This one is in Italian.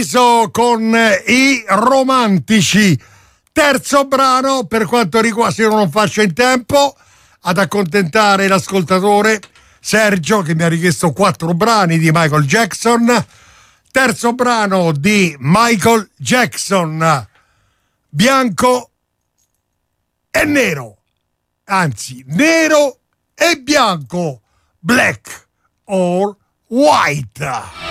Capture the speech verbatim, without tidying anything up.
Con i romantici, terzo brano, per quanto riguarda, se non faccio in tempo ad accontentare l'ascoltatore Sergio che mi ha richiesto quattro brani di Michael Jackson. Terzo brano di Michael Jackson, bianco e nero, anzi nero e bianco, black or white.